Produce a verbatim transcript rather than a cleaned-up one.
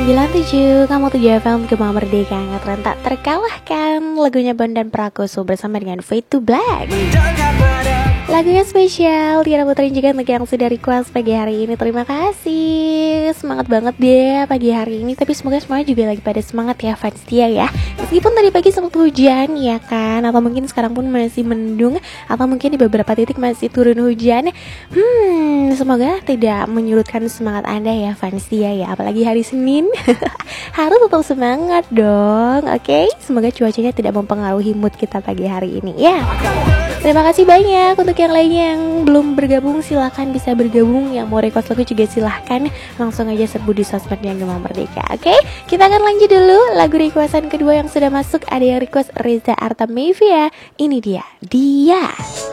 sembilan tujuh, kamu tujuh F M, Gema Merdeka, ngetren tak terkalahkan. Lagunya Bondan Prakoso bersama dengan Fade to Black. Lagunya spesial Tiara Putri juga untuk yang sudah request pagi hari ini. Terima kasih. Semangat banget deh pagi hari ini. Tapi semoga semuanya juga lagi pada semangat ya fans Tia ya. Meskipun tadi pagi sempat hujan ya kan, atau mungkin sekarang pun masih mendung, atau mungkin di beberapa titik masih turun hujan. Hmm, semoga tidak menyurutkan semangat Anda ya fans Tia ya. Apalagi hari Senin. Harus tetap semangat dong. Oke, okay? Semoga cuacanya tidak mempengaruhi mood kita pagi hari ini ya. Terima kasih banyak. Untuk yang lainnya yang belum bergabung, silahkan bisa bergabung. Yang mau request lagu juga silahkan langsung aja serbu di sosmednya Gema Merdeka. Oke, okay? Kita akan lanjut dulu. Lagu requestan kedua yang sudah masuk, ada yang request Reza Artamevia. Ini dia, Dia.